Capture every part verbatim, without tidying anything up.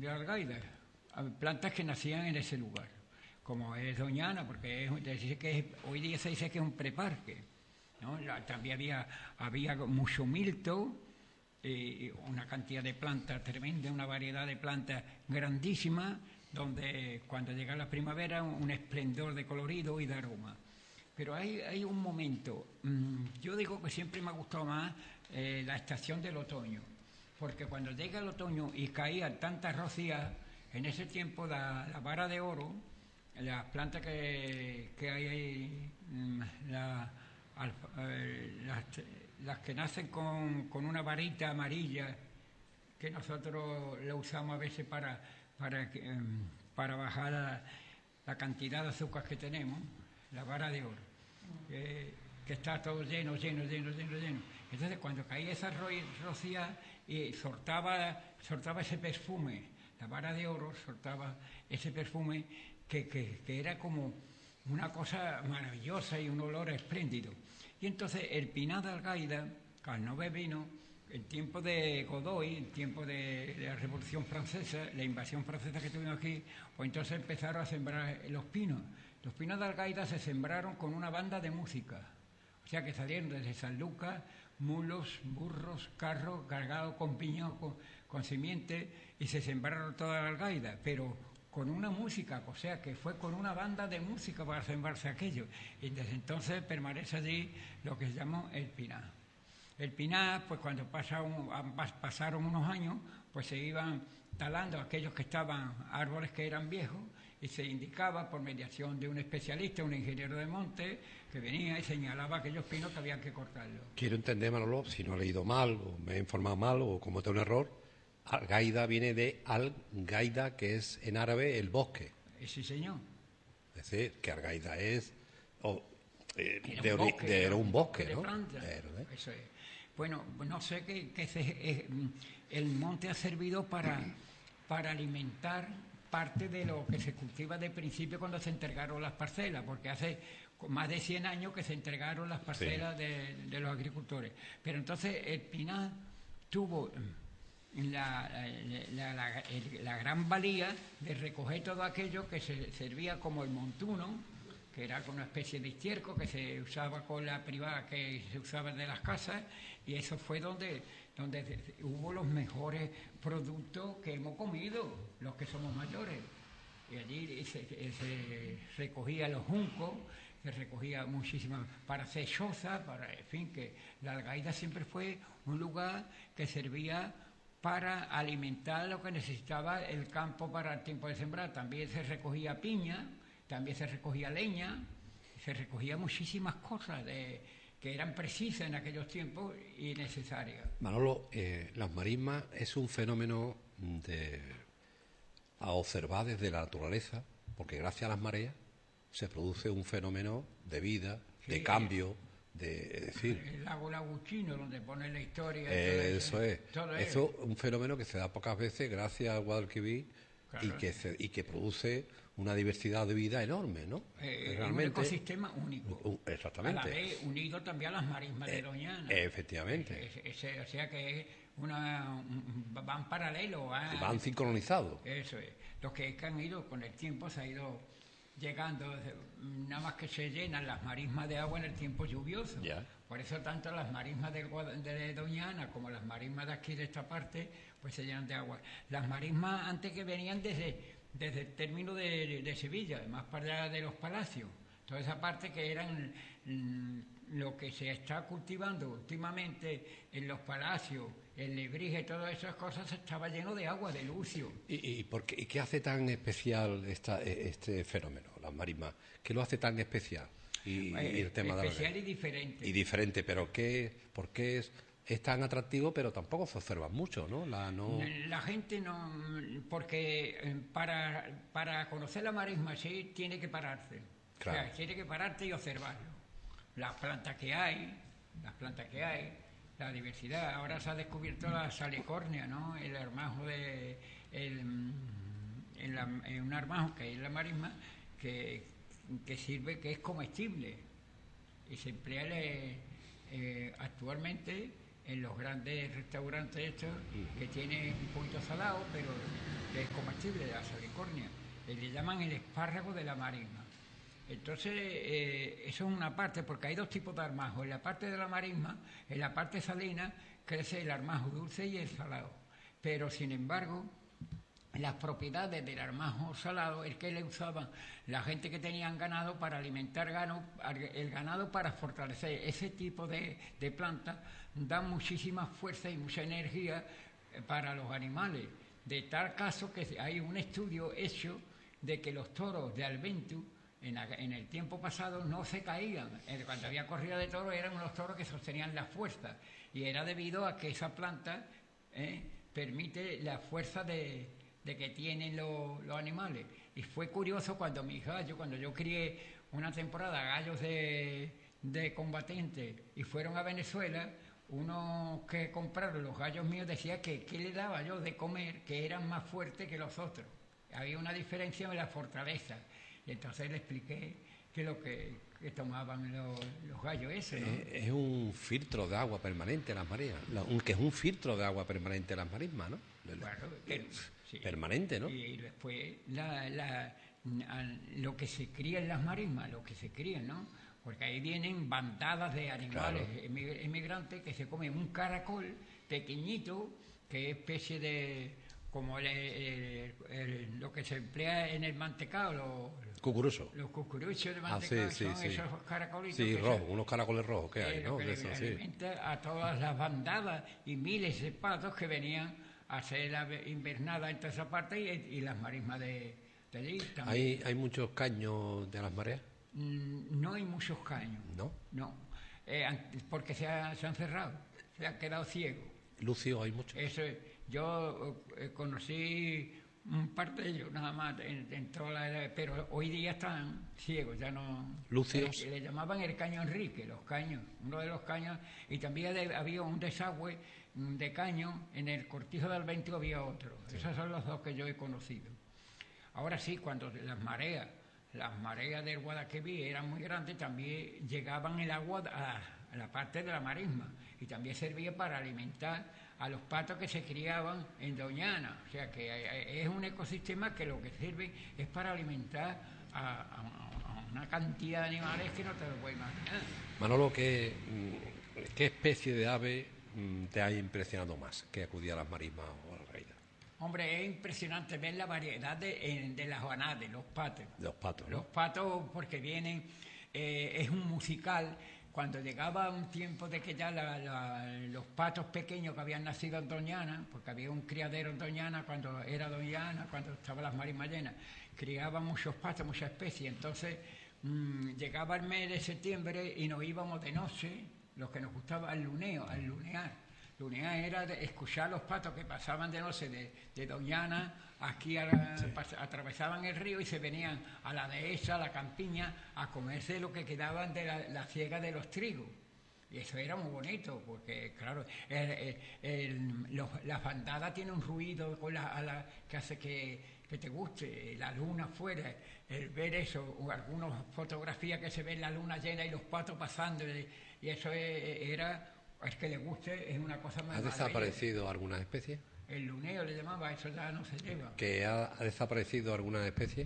de Algaida, plantas que nacían en ese lugar, como es Doñana, porque es, dice que es, hoy día se dice que es un preparque, ¿no? La, también había, había mucho milto, eh, una cantidad de plantas tremenda, una variedad de plantas grandísima, donde cuando llega la primavera un, un esplendor de colorido y de aroma. Pero hay, hay un momento, mmm, yo digo que siempre me ha gustado más eh, la estación del otoño, porque cuando llega el otoño y caían tantas rocías, en ese tiempo la, la vara de oro, las plantas que, que hay ahí, la, alfa, eh, las, las que nacen con, con una varita amarilla, que nosotros la usamos a veces para, para, eh, para bajar la, la cantidad de azúcar que tenemos, la vara de oro, eh, que está todo lleno, lleno, lleno, lleno, lleno. Entonces cuando caía esa ro rocía y soltaba, soltaba ese perfume, la vara de oro soltaba ese perfume que, que, que era como una cosa maravillosa y un olor espléndido. Y entonces el pinar de Algaida, al no beber vino, el tiempo de Godoy, el tiempo de, de la Revolución Francesa, la invasión francesa que tuvimos aquí, pues entonces empezaron a sembrar los pinos. Los pinos de Algaida se sembraron con una banda de música, o sea que salieron desde San Lucas, mulos, burros, carros cargados con piñón, con, con simiente, y se sembraron toda la Algaida, pero con una música, o sea que fue con una banda de música para sembrarse aquello. Y desde entonces permanece allí lo que se llama el pinar. El pinar, pues cuando pasaron, pasaron unos años, pues se iban talando aquellos que estaban, árboles que eran viejos, y se indicaba por mediación de un especialista, un ingeniero de monte, que venía y señalaba aquellos pinos que habían que cortarlos. Quiero entender, Manolo, si no he leído mal, o me he informado mal, o comete un error, Algaida viene de Al-Gaida, que es en árabe el bosque. Sí, señor. Es decir, que Algaida es... Oh, eh, era, de un bosque, de, era un bosque, de ¿no? Planta. Era, ¿eh? Eso es. Bueno, no sé que, que se, eh, el monte ha servido para, para alimentar parte de lo que se cultiva de principio cuando se entregaron las parcelas, porque hace más de cien años que se entregaron las parcelas sí. de, de los agricultores. Pero entonces el pinar tuvo la, la, la, la, la gran valía de recoger todo aquello que se servía como el montuno, que era una especie de estiércol que se usaba con la privada, que se usaba de las casas, y eso fue donde, donde hubo los mejores productos que hemos comido, los que somos mayores. Y allí se, se recogía los juncos, se recogía muchísimas para hacer chozas, para, en fin, que la Algaida siempre fue un lugar que servía para alimentar lo que necesitaba el campo para el tiempo de sembrar. También se recogía piña, también se recogía leña, se recogía muchísimas cosas de, que eran precisas en aquellos tiempos y necesarias. Manolo, eh, las marismas es un fenómeno de, a observar desde la naturaleza, porque gracias a las mareas se produce un fenómeno de vida, sí, de cambio, de, es decir... El lago Laguchino, donde pone la historia... Eh, eso todo es. todo eso es un fenómeno que se da pocas veces gracias al Guadalquivir, claro, y, que se, y que produce una diversidad de vida enorme, ¿no? Eh, Realmente, un ecosistema único. Un, exactamente. A la vez unido también a las marismas eh, de Doñana. Efectivamente. Es, es, o sea que es una, un, van paralelos. Van, van sincronizados. Eso es. Los que han ido con el tiempo se ha ido llegando, nada más que se llenan las marismas de agua en el tiempo lluvioso. Yeah. Por eso tanto las marismas de, de Doñana como las marismas de aquí de esta parte, pues se llenan de agua. Las marismas antes que venían desde... desde el término de, de Sevilla, más para allá de los palacios, toda esa parte que eran mm, lo que se está cultivando últimamente en los palacios, el Lebrige, todas esas cosas, estaba lleno de agua, de lucio. ¿Y, y, por qué, y qué hace tan especial esta, este fenómeno, las marismas? ¿Qué lo hace tan especial? Y, eh, y el tema especial de y diferente. Y diferente, pero ¿qué, ¿por qué es...? Es tan atractivo, pero tampoco se observa mucho, ¿no? La, no... la gente no... Porque para, para conocer la marisma sí tiene que pararse. Claro. O sea, tiene que pararte y observarlo. Las plantas que hay, las plantas que hay, la diversidad. Ahora se ha descubierto la salicornia, ¿no? El armajo de... El, el, el, un armajo que es la marisma que, que sirve, que es comestible. Y se emplea el, eh, actualmente... en los grandes restaurantes estos, que tienen un poquito salado, pero que es comestible, de la salicornia, y le llaman el espárrago de la marisma. Entonces, eh, eso es una parte, porque hay dos tipos de armajo. En la parte de la marisma, en la parte salina, crece el armajo dulce y el salado. Pero, sin embargo, las propiedades del armajo salado es que le usaban la gente que tenían ganado para alimentar ganado, el ganado para fortalecer ese tipo de, de plantas, dan muchísima fuerza y mucha energía para los animales. De tal caso que hay un estudio hecho de que los toros de Albentu, en, la, en el tiempo pasado, no se caían. Cuando había corrida de toros eran unos toros que sostenían la fuerza, y era debido a que esa planta eh, permite la fuerza de, de que tienen los, los animales. Y fue curioso cuando mis gallos, cuando yo crié una temporada gallos de, de combatientes y fueron a Venezuela, unos que compraron los gallos míos decía que qué le daba yo de comer, que eran más fuertes que los otros. Había una diferencia en la fortaleza. Y entonces le expliqué que lo que, que tomaban los, los gallos ese, ¿no? Es, es un filtro de agua permanente las mareas, que es un filtro de agua permanente las marismas, ¿no? Claro, que, sí. Permanente, ¿no? Y, y después la, la, lo que se cría en las marismas, lo que se cría, ¿no? Porque ahí vienen bandadas de animales claro. emigrantes que se comen un caracol pequeñito, que es especie de... como el, el, el, lo que se emplea en el mantecado, los cucuruchos. Los cucuruchos de mantecado, ah, sí, sí, son sí. esos caracolitos. Sí, que rojos, unos caracoles rojos que hay, eh, ¿no? Que de eso, alimenta sí. a todas las bandadas y miles de patos que venían a hacer la invernada en toda esa parte y, y las marismas de, de allí también. ¿Hay, ¿Hay muchos caños de las mareas? Mm, no hay muchos caños. ¿No? No, eh, porque se, ha, se han cerrado, se han quedado ciegos. Lucio, hay muchos. Eso es. Yo eh, conocí un par de ellos nada más en, en toda la edad, pero hoy día están ciegos, ya no... Lucios. Eh, le llamaban el caño Enrique, los caños, uno de los caños, y también de, había un desagüe de caño en el Cortijo del Albentu, había otro. Sí. Esos son los dos que yo he conocido. Ahora sí, cuando las mareas, las mareas del Guadalquivir eran muy grandes, también llegaban el agua a, a la parte de la marisma, y también servía para alimentar a los patos que se criaban en Doñana. O sea que es un ecosistema que lo que sirve es para alimentar a, a, a una cantidad de animales que no te lo puedes imaginar. Manolo, ¿qué, qué especie de ave te ha impresionado más que acudía a las marismas o a la Algaida? Hombre, es impresionante ver la variedad de, de las banades, los patos. Los patos, ¿no? Los patos, porque vienen, eh, es un musical. Cuando llegaba un tiempo de que ya la, la, los patos pequeños que habían nacido en Doñana, porque había un criadero en Doñana cuando era Doñana, cuando estaban las marismas llenas, criaban muchos patos, muchas especies. Entonces mmm, llegaba el mes de septiembre y nos íbamos de noche, los que nos gustaba, al luneo, al lunear. Lunear era de escuchar los patos que pasaban de noche de, de Doñana aquí a la, sí. pas, atravesaban el río y se venían a la dehesa, a la campiña, a comerse lo que quedaban de la, la siega de los trigos. Y eso era muy bonito, porque claro, el, el, el, los, la bandada tiene un ruido con la, a la, que hace que, que te guste, la luna afuera, el ver eso, o algunas fotografías que se ven la luna llena y los patos pasando, y, y eso era... Es que le guste, es una cosa más... ¿Ha desaparecido alguna especie? El luneo le llamaba, eso ya no se lleva. ¿Que ha, ha desaparecido alguna especie?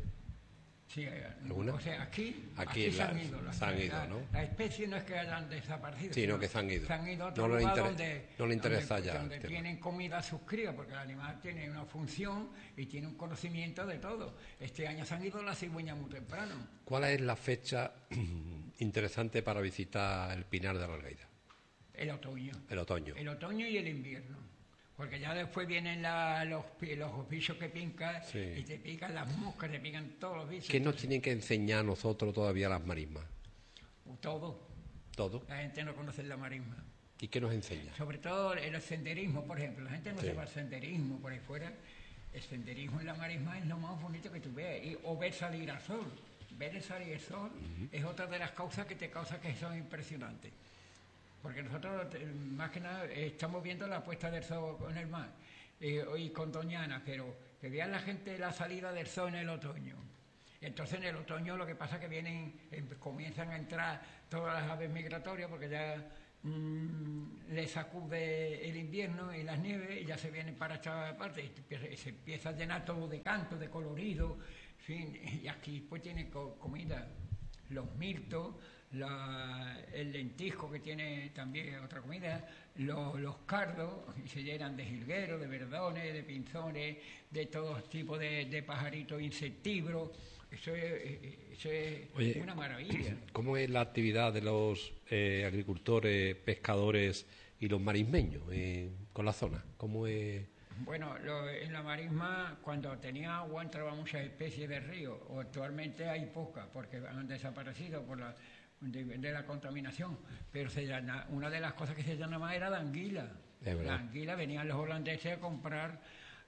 Sí, ¿alguna? O sea, aquí, aquí, aquí la, se han ido. Las, se han ido, la, ¿no? Las especies no es que hayan desaparecido. Sí, no, que se han ido. Se han ido a otro no lugar le donde, no le interesa donde, ya. donde tienen comida a sus crías, porque el animal tiene una función y tiene un conocimiento de todo. Este año se han ido las cigüeñas muy temprano. ¿Cuál es la fecha interesante para visitar el Pinar de la Algaida? El otoño. El otoño. El otoño y el invierno. Porque ya después vienen la, los, los bichos que pican, sí. Y te pican las moscas, te pican todos los bichos. ¿Qué nos tienen que enseñar a nosotros todavía las marismas? Todo. Todo. La gente no conoce la marisma. ¿Y qué nos enseña? Sobre todo el senderismo, por ejemplo. La gente no sí. se va al senderismo por ahí fuera. El senderismo en la marisma es lo más bonito que tú veas. Y, o ver salir al sol. Ver salir el sol uh-huh. es otra de las causas que te causa que son impresionantes. Porque nosotros, más que nada, estamos viendo la puesta del sol en el mar eh, y con Doñana, pero que vean la gente la salida del sol en el otoño. Entonces, en el otoño lo que pasa es que vienen, eh, comienzan a entrar todas las aves migratorias, porque ya mmm, le sacude el invierno y las nieves y ya se vienen para esta parte y se empieza a llenar todo de canto, de colorido, en fin, y aquí pues tiene co comida, los mirtos, la, el lentisco que tiene también otra comida, los, los cardos, y se llenan de jilgueros, de verdones, de pinzones, de todo tipo de, de pajaritos insectívoros. Eso es, eso es Oye, una maravilla. ¿Cómo es la actividad de los eh, agricultores, pescadores y los marismeños eh, con la zona? ¿Cómo es? Bueno, lo, en la marisma, cuando tenía agua, entraban muchas especies de ríos. O actualmente hay pocas, porque han desaparecido por la, de, de la contaminación. Pero se llama, una de las cosas que se llamaba era la anguila. La anguila, venían los holandeses a comprar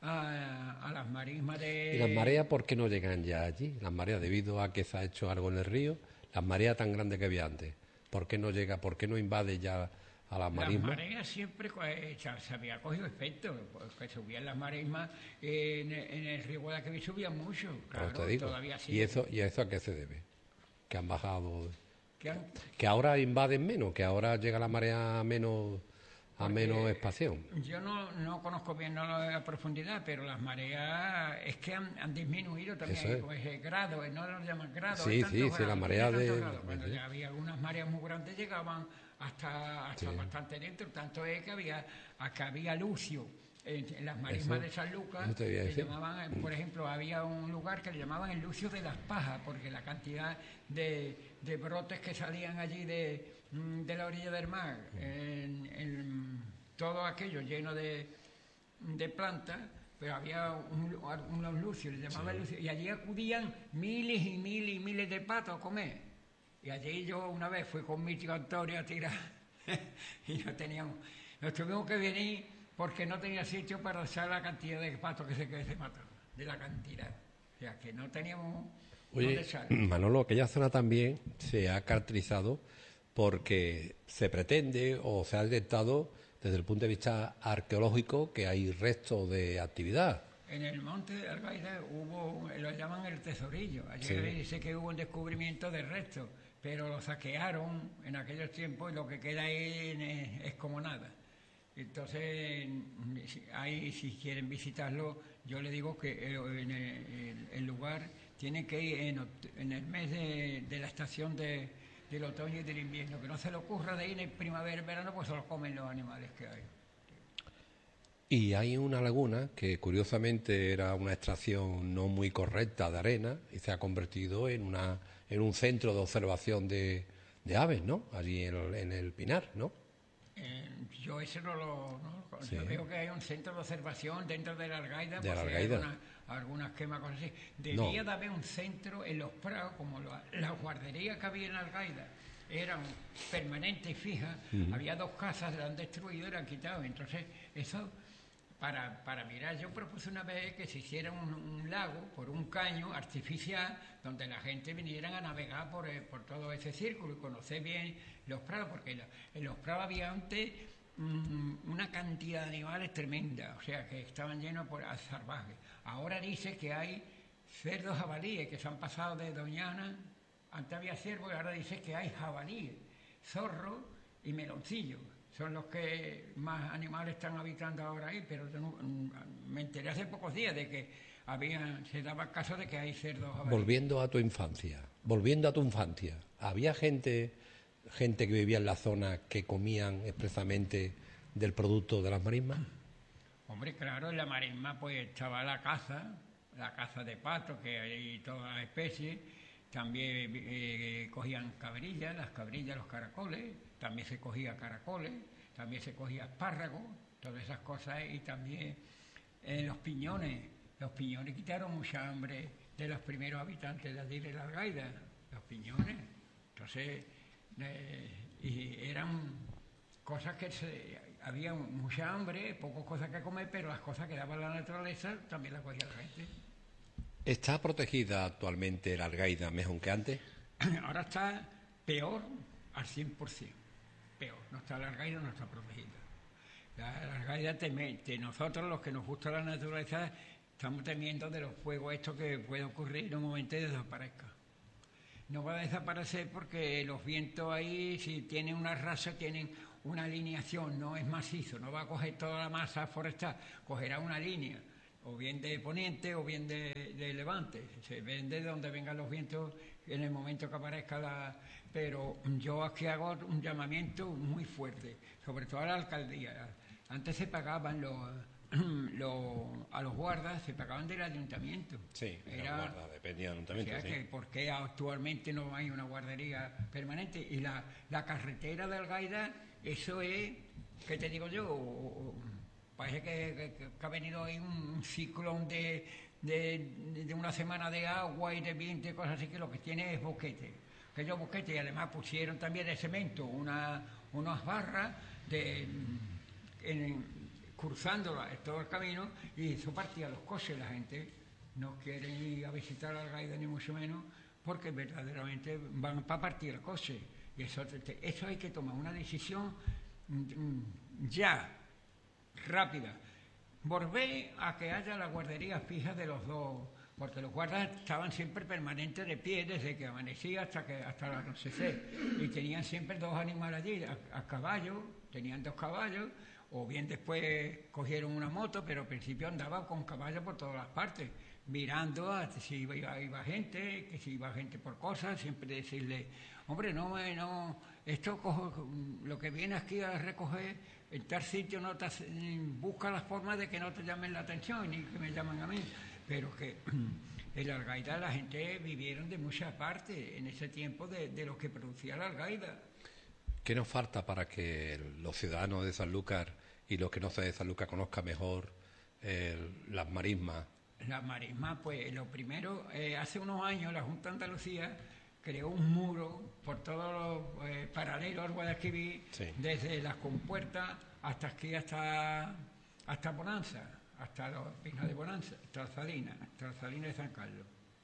a, a las marismas de... ¿Y las mareas por qué no llegan ya allí? Las mareas, debido a que se ha hecho algo en el río, las mareas tan grandes que había antes, ¿por qué no llega, por qué no invade ya a las marismas? Las mareas siempre eh, se había cogido efecto, porque subían las marismas en, en el río Guadalquivir subían mucho, claro, te digo. Todavía sí. ¿Y eso, ¿Y eso a qué se debe? Que han bajado... ¿Qué han... Que ahora invaden menos, que ahora llega la marea menos... a Porque menos espación. Yo no, no conozco bien no la profundidad, pero las mareas es que han, han disminuido también, es. Con ese grado, no lo llaman grado. Sí, sí, sí, la marea de... Cuando sí. ya había algunas mareas muy grandes llegaban hasta, hasta sí. bastante dentro, tanto es que había, acá había lucio. En, en las marismas de San Lucas, que llamaban, por ejemplo, había un lugar que le llamaban el Lucio de las Pajas, porque la cantidad de, de brotes que salían allí de, de la orilla del mar, en, en todo aquello lleno de, de plantas, pero había un, unos lucios, le llamaban sí. lucios, y allí acudían miles y miles y miles de patos a comer. Y allí yo una vez fui con mi tío Antonio a tirar y no teníamos, nos tuvimos que venir porque no tenía sitio para echar la cantidad de patos que se, que se mataron, de la cantidad. O sea, que no teníamos... Oye, Manolo, aquella zona también se ha caracterizado porque se pretende o se ha detectado desde el punto de vista arqueológico que hay restos de actividad. En el monte de Algaida hubo, lo llaman el tesorillo. Allí sí. dice que hubo un descubrimiento de restos, pero lo saquearon en aquellos tiempos y lo que queda ahí es, es como nada. Entonces, ahí si quieren visitarlo, yo le digo que en el, el lugar tiene que ir en, en el mes de, de la estación de, del otoño y del invierno, que no se le ocurra de ir en primavera y verano, pues se lo comen los animales que hay. Y hay una laguna que curiosamente era una extracción no muy correcta de arena y se ha convertido en, una, en un centro de observación de, de aves, ¿no? Allí en el, en el Pinar, ¿no? Eh, yo ese no lo... No, sí. Yo veo que hay un centro de observación dentro de la Algaida, de pues la Algaida. Hay algunas, algunas quemas, cosas así. Debía no. de haber un centro en los prados, como la, la guardería que había en la Algaida, eran permanentes y fijas, uh-huh. había dos casas, la han destruido y la han quitado. Entonces, eso, para, para mirar, yo propuse una vez que se hiciera un, un lago por un caño artificial, donde la gente viniera a navegar por, por todo ese círculo y conocer bien los prados, porque la, en los prados había antes mmm, una cantidad de animales tremenda, o sea, que estaban llenos por salvajes. Ahora dice que hay cerdos jabalíes que se han pasado de Doñana, antes había ciervos y ahora dice que hay jabalíes, zorros y meloncillos. Son los que más animales están habitando ahora ahí, pero yo no, me enteré hace pocos días de que había, se daba caso de que hay cerdos jabalíes. Volviendo a tu infancia, volviendo a tu infancia, ¿había gente... gente que vivía en la zona que comían expresamente del producto de las marismas? Hombre, claro, en la marisma pues estaba la caza, la caza de patos, que hay todas las especies, también eh, cogían cabrillas, las cabrillas, los caracoles, también se cogía caracoles, también se cogía espárragos, todas esas cosas, y también eh, los piñones, los piñones quitaron mucha hambre de los primeros habitantes de allí de la Algaida, los piñones, entonces... Eh, y eran cosas que se, había mucha hambre, pocas cosas que comer, pero las cosas que daba la naturaleza también las cogía la gente. ¿Está protegida actualmente la Algaida mejor que antes? Ahora está peor al cien por ciento, peor, no está la Algaida, no está protegida. La, la Algaida teme, de nosotros los que nos gusta la naturaleza estamos temiendo de los fuegos estos que puede ocurrir en un momento y desaparezca. No va a desaparecer porque los vientos ahí, si tienen una raza, tienen una alineación, no es macizo, no va a coger toda la masa forestal, cogerá una línea, o bien de poniente o bien de, de levante, se vende de donde vengan los vientos en el momento que aparezca la... Pero yo aquí hago un llamamiento muy fuerte, sobre todo a la alcaldía. Antes se pagaban los... Lo, a los guardas se pagaban del ayuntamiento. Sí, era guarda, dependía del ayuntamiento. O sea, sí. que ¿por qué actualmente no hay una guardería permanente? Y la, la carretera de Algaida, eso es, ¿qué te digo yo? O, o, parece que, que, que ha venido ahí un ciclón de, de, de una semana de agua y de viento y cosas así, que lo que tiene es boquete. Aquellos boquetes, y además pusieron también de cemento una, unas barras de... En, cruzando todo el camino, y eso partía los coches. La gente no quiere ir a visitar a Algaida ni mucho menos, porque verdaderamente van para partir el coche, y eso, eso hay que tomar una decisión ya, rápida, volver a que haya la guardería fija de los dos, porque los guardas estaban siempre permanentes de pie desde que amanecía hasta que hasta el anochecer, y tenían siempre dos animales allí, a, a caballo, tenían dos caballos, o bien después cogieron una moto, pero al principio andaba con caballos por todas las partes, mirando a si iba, iba, iba gente, que si iba gente por cosas, siempre decirle, hombre, no, no, esto cojo, lo que viene aquí a recoger, en tal sitio no te, busca la forma de que no te llamen la atención, ni que me llamen a mí, pero que en la Algaida la gente vivieron de muchas partes en ese tiempo de, de lo que producía la Algaida. ¿Qué nos falta para que los ciudadanos de Sanlúcar y los que no son de Sanlúcar conozcan mejor eh, las marismas? Las marismas, pues lo primero, eh, hace unos años la Junta de Andalucía creó un muro por todos los eh, paralelos al Guadalquivir, sí, desde las compuertas hasta aquí, hasta, hasta Bonanza, hasta los Pinos de Bonanza, hasta la Salina, hasta la Salina de San Carlos.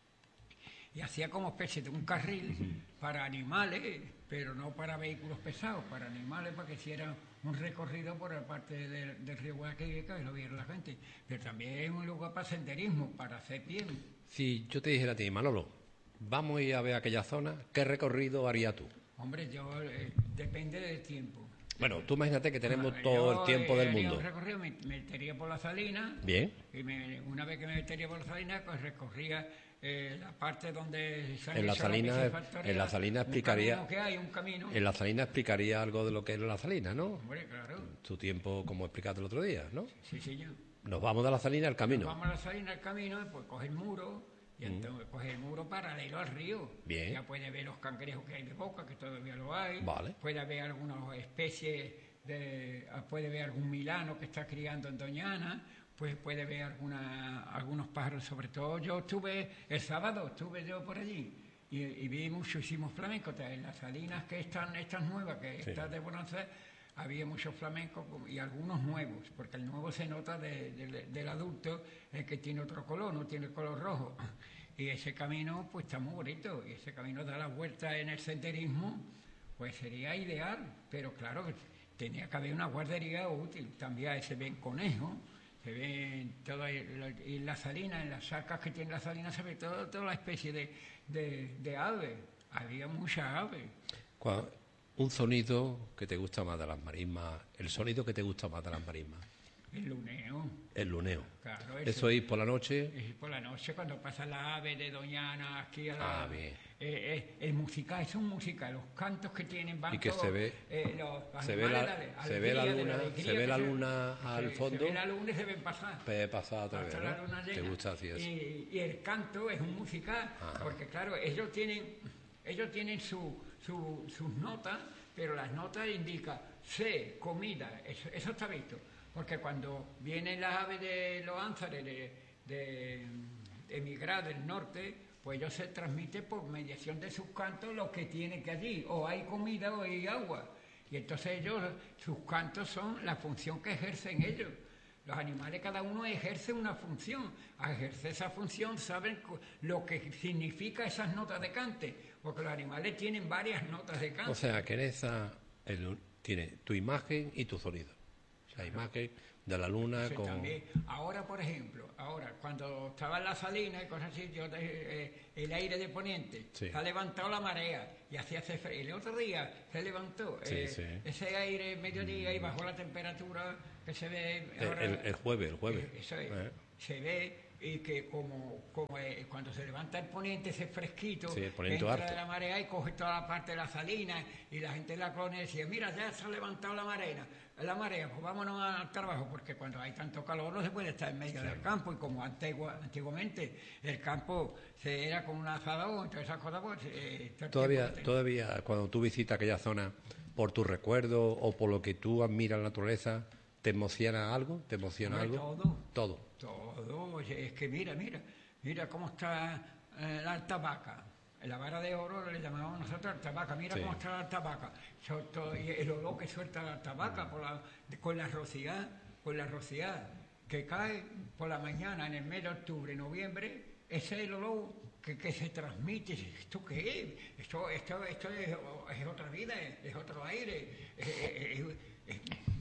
Y hacía como especie de un carril uh-huh. para animales, pero no para vehículos pesados, para animales, para que hicieran un recorrido por la parte del, del río Guadalquivir, que lo viera la gente. Pero también es un lugar para senderismo, para hacer bien. Si yo te dijera a ti, Manolo, vamos a ir a ver aquella zona, ¿qué recorrido harías tú? Hombre, yo eh, depende del tiempo. Bueno, tú imagínate que tenemos Bueno, todo yo, el tiempo eh, del haría mundo. Un recorrido, me metería por la Salina. Bien. Y me, una vez que me metería por la Salina, pues recorría eh, la parte donde se han en la hecho Salina, las en la Salina explicaría. Un que hay, un camino. En la Salina explicaría algo de lo que es la Salina, ¿no? Hombre, claro. Tu tiempo, como explicaste el otro día, ¿no? Sí, sí, yo. Nos vamos de la Salina al camino. Nos vamos a la Salina al camino, pues coge el muro. Y entonces mm. coge el muro paralelo al río. Bien. Ya puede ver los cangrejos que hay de boca, que todavía lo hay. Vale. Puede ver algunas especies, de, puede ver algún milano que está criando en Doñana, pues puede ver alguna, algunos pájaros. Sobre todo yo estuve, el sábado estuve yo por allí y, y vi muchísimos flamencos. En las salinas que están, estas nuevas, que sí. están de Bonanza, había muchos flamencos y algunos nuevos, porque el nuevo se nota de, de, del adulto, el que tiene otro color, no tiene el color rojo. Y ese camino pues está muy bonito, y ese camino da la vuelta en el senderismo, pues sería ideal, pero claro, tenía que haber una guardería útil. También se ven conejos, se ven toda y la salina, en las sacas que tiene la salina se ve todo, toda la especie de, de, de aves, había muchas aves. ¿Cuál? Un sonido que te gusta más de las marismas, el sonido que te gusta más de las marismas. El luneo. El luneo. Claro, eso, eso es por la noche. Es por la noche cuando pasa la ave de Doñana aquí a la. Ah, bien. Eh, eh, el musical, es un musical, los cantos que tienen van y que todos, se ve, eh, los se ve la, alegría, se ve la luna, se ve la luna se, al fondo. Se ve la luna y se ven pasar. Ve pasar otra vez, ¿no? Te gusta así eso. Y, y el canto es un musical, ajá, porque claro, ellos tienen, ellos tienen su, su, sus notas, pero las notas indican sé, comida, eso, eso está visto. Porque cuando vienen las aves de los ánzares de, de, de emigrar del norte, pues ellos se transmiten por mediación de sus cantos lo que tienen que allí, o hay comida o hay agua. Y entonces ellos, sus cantos son la función que ejercen ellos. Los animales, cada uno ejerce una función. Al ejercer esa función saben lo que significa esas notas de cante, porque los animales tienen varias notas de cante. O sea, que en esa el, tiene tu imagen y tu sonido. La imagen, de la luna Sí, con... también. Ahora, por ejemplo, ahora, cuando estaba en la salina y cosas así, yo, eh, el aire de poniente, Sí. se ha levantado la marea y hacía hace frío. El otro día se levantó Sí, eh, sí. ese aire mediodía y bajó la temperatura que se ve El, ahora. el- el jueves, el jueves. Eh, eso es. Eh. Se ve y que como, como eh, cuando se levanta el poniente, ese fresquito, Sí, el que poniente entra harto. de la marea y coge toda la parte de la salina y la gente de la colonia decía, mira, ya se ha levantado la marea, la marea, pues vámonos al trabajo, porque cuando hay tanto calor no se puede estar en medio del campo, y como antigua, antiguamente el campo se era con un asadón, todas esas cosas, pues... Eh, todo el Todavía, tiempo- todavía cuando tú visitas aquella zona, por tus recuerdos o por lo que tú admiras la naturaleza, ¿te emociona algo? ¿Te emociona Hombre, algo? todo. Todo. Todo, oye, es que mira, mira, mira cómo está eh, la altabaca. En la vara de oro le llamábamos nosotros altabaca, mira Sí. cómo está la altabaca. So- to- y el olor que suelta la altabaca por la, de- con la rociada, con la rociada, que cae por la mañana en el mes de octubre, noviembre, ese es el olor que, que se transmite. ¿Esto qué es? Esto, esto, esto es, es otra vida, es, es otro aire, es- es- es- es-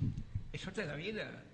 eso te da vida.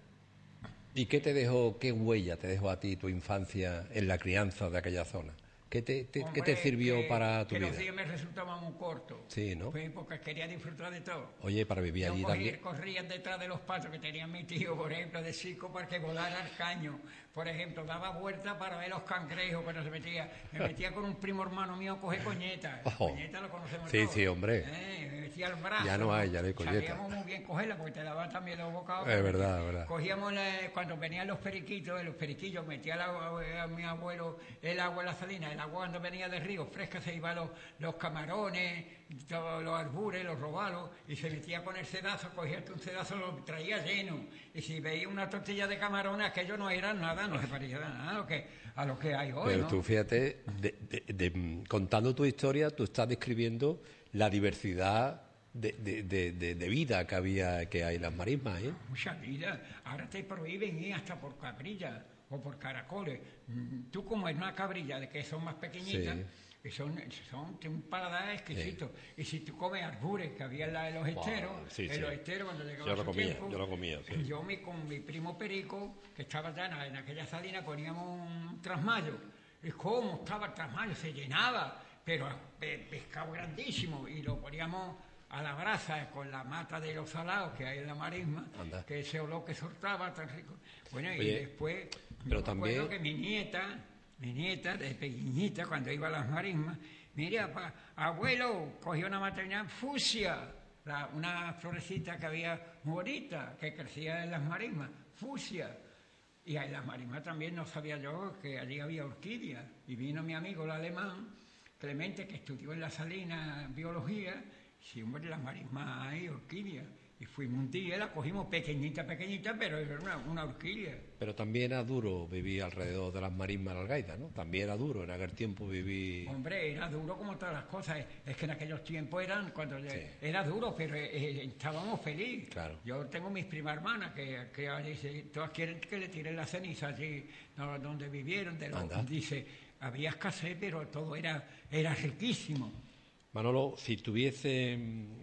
¿Y qué te dejó, qué huella te dejó a ti tu infancia en la crianza de aquella zona? ¿Qué te, te- qué te Hombre, sirvió que- para tu que vida? los días me resultaban muy cortos. Sí, ¿no? Pues porque quería disfrutar de todo. Oye, para vivir Yo allí cogí- también. corría detrás de los patos que tenía mi tío, por ejemplo, de circo para que volara al caño. Por ejemplo, daba vueltas para ver los cangrejos cuando se metía. Me metía con un primo hermano mío a coger coñeta. Ojo. Coñeta lo conocemos Sí, todos. sí, hombre. Eh, me metía al brazo. Ya no hay, ya no hay coñeta. Sabíamos muy bien cogerla porque te daban también los bocados. Es verdad, es verdad. Cogíamos, la- cuando venían los periquitos, los periquillos, metía el agua, a mi abuelo el agua en la salina, el agua cuando venía del río fresca se iba los, los camarones, todos los albures, los robalos, y se metía con el sedazo, cogía un sedazo, lo traía lleno, y si veía una tortilla de camarones, aquello no era nada, no se parecía a nada a lo que, a lo que hay hoy, Pero ¿no? tú fíjate, de- de- de- contando tu historia, tú estás describiendo la diversidad de, de- de- de- de vida que había, que hay en las marismas, ¿eh? Mucha vida. Ahora te prohíben ir hasta por cabrilla o por caracoles. Mm, Tú como es una cabrilla de que son más pequeñitas, Sí. que son, son tienen un paladar exquisito. Y si tú comes arbures que había en, la, en los Wow, esteros, sí, en sí. los esteros cuando llegaba Yo lo su comía, tiempo, yo lo comía, sí. yo mi, con mi primo Perico, que estaba ya en, en aquella salina, poníamos un trasmayo. ¿Y cómo estaba el trasmayo? Se llenaba, pero pe- pescado grandísimo, y lo poníamos a la brasa con la mata de los salados que hay en la marisma, Anda. que ese olor que soltaba tan rico. Bueno, y Oye, después, pero yo me acuerdo también- que mi nieta, mi nieta, de pequeñita, cuando iba a las marismas, mira, pa, abuelo, cogió una maternidad fucsia, la- una florecita que había muy bonita, que crecía en las marismas, fucsia. Y en las marismas también no sabía yo que allí había orquídeas. Y vino mi amigo el alemán, Clemente, que estudió en la Salina biología, y hombre, en las marismas hay orquídeas. Y fuimos un día, la cogimos pequeñita, pequeñita, pero era una, una orquídea. Pero también era duro vivir alrededor de las marismas de Algaida, ¿no? También era duro en aquel tiempo vivir... Hombre, era duro como todas las cosas. Es- Es que en aquellos tiempos eran, cuando le- Sí. era duro, pero eh, eh, estábamos felices. Claro. Yo tengo mis primas hermanas que, que dice, todas quieren que le tiren la ceniza allí no, donde vivieron. De los- Anda. dice, había escasez, pero todo era, era riquísimo. Manolo, si tuviese mm,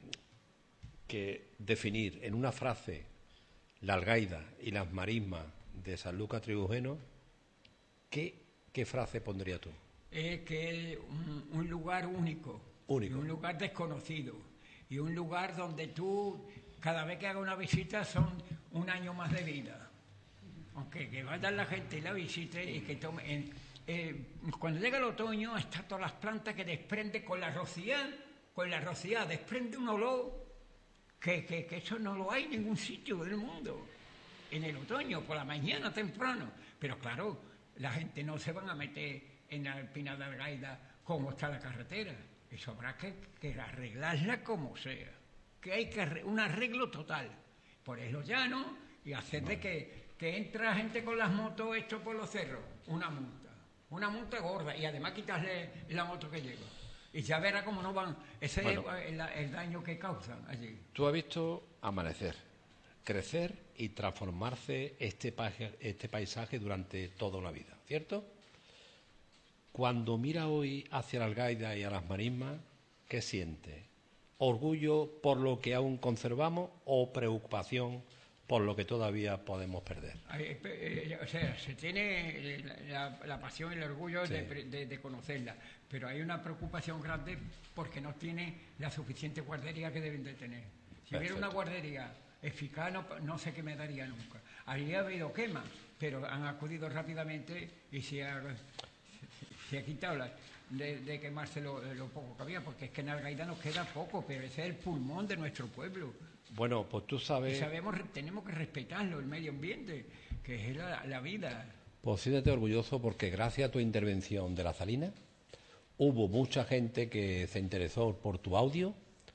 que definir en una frase la Algaida y las marismas de Sanlúcar Tribujeno, ¿qué, qué frase pondría tú? Es que es un, un lugar único, Único. y un lugar desconocido, y un lugar donde tú, cada vez que hagas una visita, son un año más de vida. Aunque que vaya la gente y la visite y que tome... en- eh, cuando llega el otoño, están todas las plantas que desprende con la rociada, con la rociada, desprende un olor que, que, que eso no lo hay en ningún sitio del mundo. En el otoño, por la mañana temprano. Pero claro, la gente no se van a meter en la Alpina de Algaida como está la carretera. Eso habrá que, que arreglarla como sea. Que hay que arre- un arreglo total. Por eso llano y hacer de que, que entra gente con las motos esto por los cerros. Una multa. Una multa gorda. Y además quitarle la moto que lleva. Y ya verá cómo no van. Ese Bueno. es el, el daño que causan allí. Tú has visto amanecer, crecer y transformarse este, paje- este paisaje durante toda una vida, ¿cierto? Cuando mira hoy hacia la Algaida y a las marismas, ¿qué siente? ¿Orgullo por lo que aún conservamos o preocupación por lo que todavía podemos perder. Eh, eh, o sea, se tiene la, la pasión y el orgullo Sí. de, de, de conocerla, pero hay una preocupación grande porque no tiene la suficiente guardería que deben de tener. Si hubiera Perfecto. una guardería eficaz, no, no sé qué me daría nunca. Allí ha habido quemas, pero han acudido rápidamente y se ha, se ha quitado la, de, de quemarse lo, lo poco que había, porque es que en Algaida nos queda poco, pero ese es el pulmón de nuestro pueblo. Bueno, pues tú Y sabes, sabemos, tenemos que respetarlo, el medio ambiente, que es la, la vida. pues siéntete orgulloso porque gracias a tu intervención de la Salina hubo mucha gente que se interesó por tu audio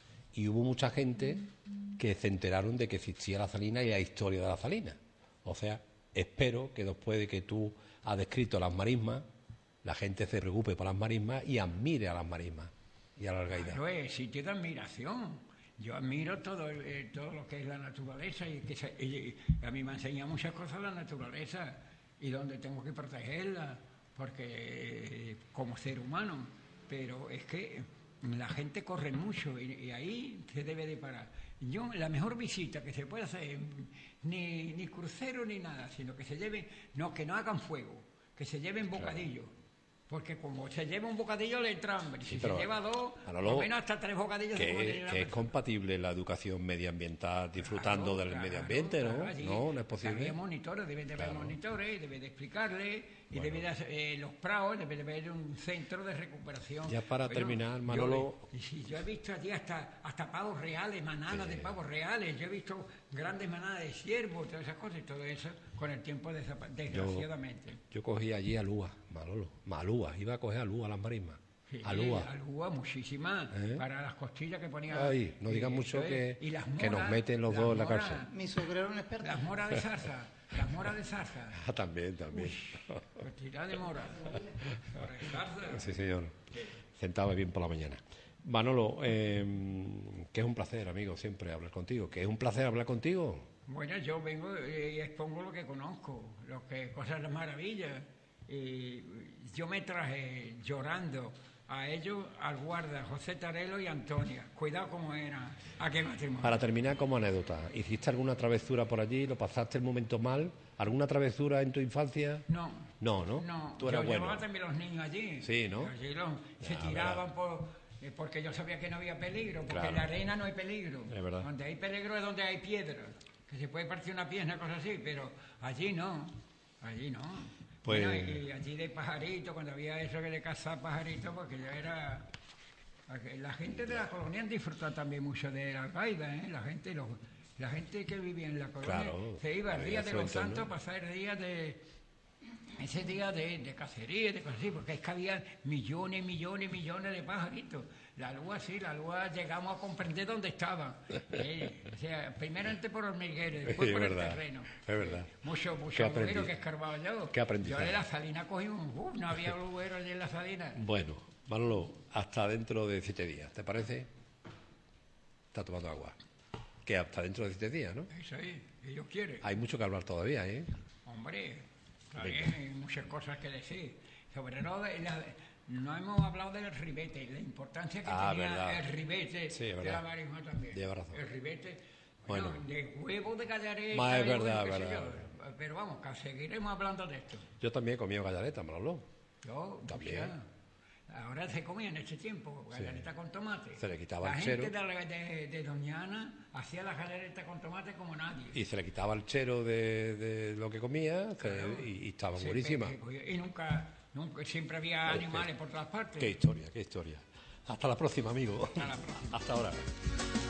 y hubo mucha gente que se enteraron de que existía la Salina y la historia de la Salina. O sea, espero que después de que tú has descrito las marismas, la gente se preocupe por las marismas y admire a las marismas y a la Algaida. Claro, es sitio de admiración. Yo admiro todo, eh, todo lo que es la naturaleza y que se- y- y a mí me enseña muchas cosas la naturaleza y donde tengo que protegerla, porque eh, como ser humano, pero es que la gente corre mucho y, y ahí se debe de parar. Yo, la mejor visita que se puede hacer, ni, ni crucero ni nada, sino que se lleven, no, que no hagan fuego, que se lleven bocadillos. Porque como se lleva un bocadillo le entra hambre. Si Sí, pero, se lleva dos, Manolo, por lo menos hasta tres bocadillos se puede Que, tener la que es persona. compatible la educación medioambiental disfrutando Claro, del claro, medio ambiente, ¿no? claro, allí No, no es posible. Había monitores, debe de haber Claro. monitores, debe de explicarle, y Bueno. debe de hacer, eh, los praos, debe de haber un centro de recuperación. Ya para terminar, yo- Manolo. y sí, yo he visto allí hasta, hasta pavos reales, manadas Sí. de pavos reales, yo he visto grandes manadas de ciervos, todas esas cosas, y todo eso con el tiempo desapa- desgraciadamente. Yo cogí allí alúa, Manolo, malúa, iba a coger alúa a las marismas. Sí, Alúa. alúa, muchísimas, ¿Eh? para las costillas que ponía. Ay, no y digan eso mucho es. que- Y las que nos moras, meten los las dos en la moras, cárcel. Mi suegro era un experto. Las moras de zarza, las moras de zarza. Ah, también, también. Pues tira de mora. Mora de zarza. Sí, señor. Sentaba bien por la mañana. Manolo, eh, que es un placer, amigo, siempre hablar contigo. Que es un placer hablar contigo. Bueno, yo vengo y expongo lo que conozco, lo que cosas de maravillas. Y yo me traje llorando a ellos, al guarda, José Tarelo y Antonia. Cuidado cómo era aquel matrimonio. Para terminar, como anécdota, ¿hiciste alguna travesura por allí? ¿Lo pasaste el momento mal? ¿Alguna travesura en tu infancia? No. No, ¿no? No, Tú eras yo bueno. llevaba también los niños allí. Sí, ¿no? Allí los- se Ya, tiraban por, eh, porque yo sabía que no había peligro, porque Claro. en la arena no hay peligro. Es verdad. Donde hay peligro es donde hay piedra, que se puede partir una pierna, cosas así, pero allí no, allí no. Pues- Bueno, y, y allí de pajarito, cuando había eso que de cazar pajaritos, porque yo era... La gente de la colonia han disfrutado también mucho de la Algaida, ¿eh? La gente, los, la gente que vivía en la colonia Claro, se iba el había día de su los entorno. santos a pasar el día de ese día de, de cacería, de cosas así, porque es que había millones, millones, millones de pajaritos. La lua, sí, la lua llegamos a comprender dónde estaban. Eh, o sea, primeramente por hormiguero, después Es por verdad, el terreno. es verdad. Mucho, Qué mucho aprendiz- agujero que escarbaba yo. qué aprendizaje. Yo de la salina cogí un... uf, no había agujero allí en la salina. Bueno, Manolo, hasta dentro de siete días, ¿te parece? Está tomando agua. Que hasta dentro de siete días, ¿no? Eso es, ellos quieren. Hay mucho que hablar todavía, ¿eh? Hombre, está bien, hay muchas cosas que decir. Sobre todo, de la- no hemos hablado del ribete, la importancia que Ah, tenía verdad. el ribete Sí, es de verdad. la marisma también. Lleva razón. El ribete, bueno, Bueno. de huevo de gallareta. Ma, es y bueno, verdad, qué sé verdad. yo. Pero vamos, que seguiremos hablando de esto. Yo también he comido gallareta, Manolo. Yo, También. o sea, ahora se comía en este tiempo, gallareta con tomate. Se le quitaba la el gente chero. de, la- de, de Doña Ana hacía la gallareta con tomate como nadie. Y se le quitaba el chero de, de lo que comía se- Claro. y, y estaba Sí, buenísima. pe- Y nunca, nunca, siempre había Qué- animales por todas partes. Qué historia, qué historia. Hasta la próxima, amigo. Hasta la próxima. Hasta ahora.